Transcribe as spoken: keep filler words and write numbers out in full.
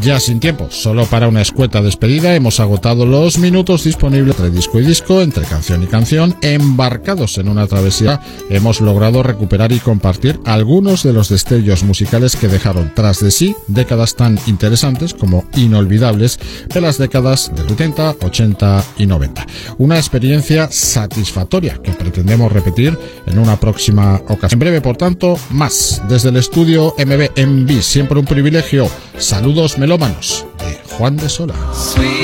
Ya sin tiempo, solo para una escueta despedida, hemos agotado los minutos disponibles entre disco y disco, entre canción y canción. Embarcados en una travesía, hemos logrado recuperar y compartir algunos de los destellos musicales que dejaron tras de sí décadas tan interesantes como inolvidables de las décadas de setenta, ochenta y noventa. Una experiencia satisfactoria que pretendemos repetir en una próxima ocasión. En breve, por tanto, más desde el estudio M B en B, siempre un privilegio. Saludos melómanos de Juan de Sola.